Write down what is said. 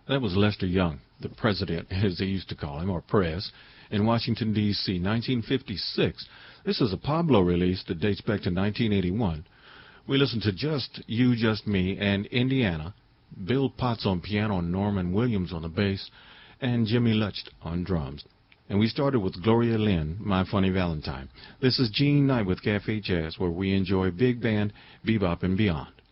That was Lester Young, the president, as they used to call him, or press, in Washington, D.C., 1956. This is a Pablo release that dates back to 1981. We listened to Just You, Just Me, and Indiana, Bill Potts on piano, Norman Williams on the bass, and Jimmy Lutcht on drums. And we started with Gloria Lynn, My Funny Valentine. This is Gene Knight with Cafe Jazz, where we enjoy big band, bebop, and beyond.